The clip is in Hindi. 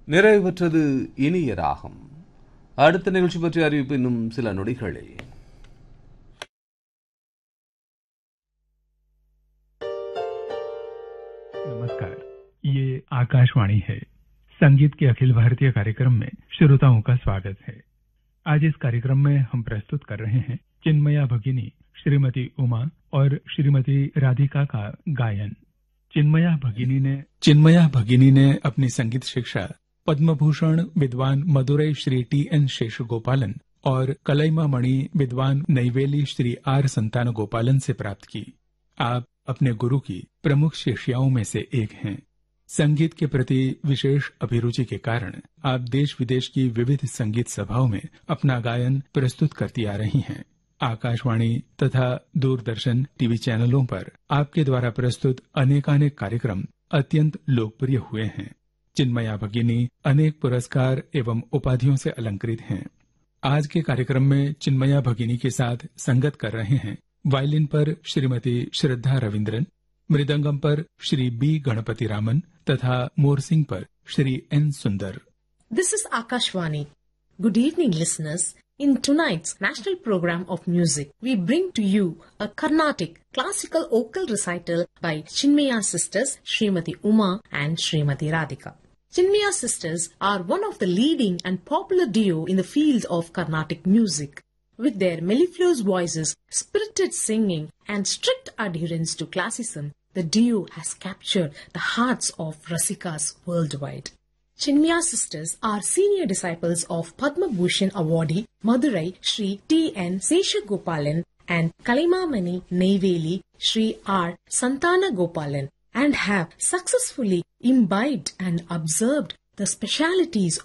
நிறைவு பெற்றது இனிய ராகம். அடுத்த நிகழ்ச்சி பற்றிய அறிவிப்பு இன்னும் சில நொடிகளில். नमस्कार, ये आकाशवाणी है। संगीत के अखिल भारतीय कार्यक्रम में श्रोताओं का स्वागत है। आज इस कार्यक्रम में हम प्रस्तुत कर रहे हैं चिन्मया भगिनी श्रीमती उमा और श्रीमती राधिका का गायन। चिन्मया भगिनी ने अपनी संगीत शिक्षा पद्म भूषण विद्वान मदुरई श्री टी.एन. शेषगोपालन और कलईमा मणि विद्वान नैवेली श्री आर. संतान गोपालन से प्राप्त की। आप अपने गुरु की प्रमुख शिष्याओं में से एक हैं। संगीत के प्रति विशेष अभिरुचि के कारण आप देश विदेश की विविध संगीत सभाओं में अपना गायन प्रस्तुत करती आ रही हैं। आकाशवाणी तथा दूरदर्शन टीवी चैनलों पर आपके द्वारा प्रस्तुत अनेकानेक कार्यक्रम अत्यंत लोकप्रिय हुए हैं। चिन्मया भगिनी अनेक पुरस्कार एवं उपाधियों से अलंकृत हैं। आज के कार्यक्रम में चिन्मया भगिनी के साथ संगत कर रहे हैं वायलिन पर श्रीमती श्रद्धा रविंद्रन, मृदंगम पर श्री बी. गणपति रामन तथा मोरसिंग पर श्री एन. सुंदर। This is Akashvani. Good evening, listeners. In tonight's national program of music, we bring to you a Carnatic classical vocal recital by Chinmaya sisters Srimati Uma and Srimati Radhika. Chinmaya sisters are one of the leading and popular duo in the field of Carnatic music. With their mellifluous voices, spirited singing, and strict adherence to classicism, the duo has captured the hearts of Rasikas worldwide. Chinmaya sisters are senior disciples of Padma Bhushan awardee Madurai Shri T.N. Seshagopalan and Kalaimamani Neyveli Shri R. Santana Gopalan and have successfully imbibed and observed the specialities